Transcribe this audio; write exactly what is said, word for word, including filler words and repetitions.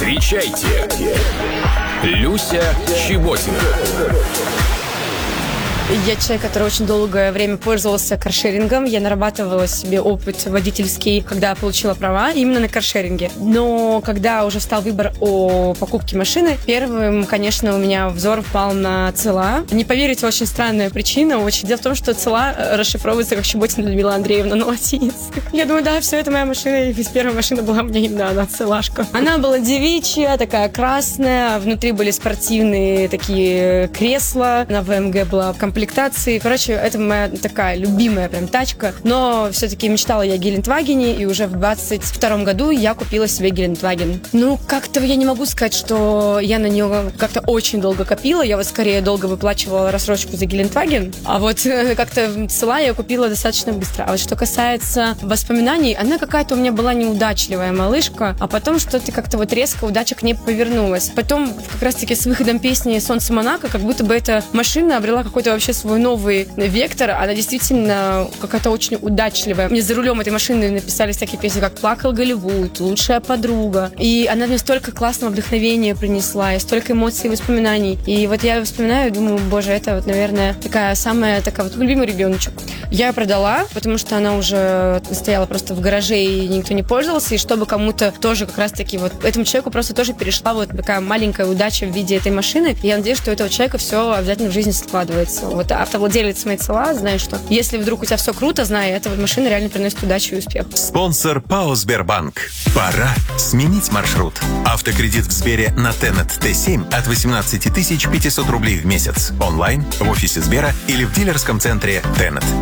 Встречайте, Люся Чеботина. Я человек, который очень долгое время пользовался каршерингом. Я нарабатывала себе опыт водительский, когда получила права именно на каршеринге. Но когда уже встал выбор о покупке машины, первым, конечно, у меня взор впал на Цела. Не поверите, очень странная причина. Очень... Дело в том, что Цела расшифровывается как Чеботина Людмила Андреевна на латинице. Я думаю, да, все, это моя машина. И первая машина была у меня именно она, Целашка. Она была девичья, такая красная. Внутри были спортивные такие кресла. На ВМГ была комплектация. Короче, это моя такая любимая прям тачка. Но все-таки мечтала я о Гелендвагене, и уже в двадцать втором году я купила себе Гелендваген. Ну, как-то я не могу сказать, что я на нее как-то очень долго копила. Я вот скорее долго выплачивала рассрочку за Гелендваген. А вот как-то Цела я купила достаточно быстро. А вот что касается воспоминаний, она какая-то у меня была неудачливая малышка, а потом что-то как-то вот резко удача к ней повернулась. Потом как раз-таки с выходом песни «Солнце Монако» как будто бы эта машина обрела какой-то вообще свой новый вектор. Она действительно какая-то очень удачливая. Мне за рулем этой машины написали всякие песни, как «Плакал Голливуд», «Лучшая подруга». И она мне столько классного вдохновения принесла, и столько эмоций и воспоминаний. И вот я вспоминаю и думаю, боже, это вот, наверное, такая самая такая вот любимый ребеночек. Я ее продала, потому что она уже стояла просто в гараже, и никто не пользовался. И чтобы кому-то тоже как раз-таки вот этому человеку просто тоже перешла вот такая маленькая удача в виде этой машины. И я надеюсь, что у этого человека все обязательно в жизни складывается. Вот автовладелец моей Цела знает, что если вдруг у тебя все круто, знай, эта вот машина реально приносит удачу и успех. Спонсор ПАО «Сбербанк». Пора сменить маршрут. Автокредит в Сбере на Тенет Т семь от восемнадцать тысяч пятьсот рублей в месяц. Онлайн, в офисе Сбера или в дилерском центре Тенет.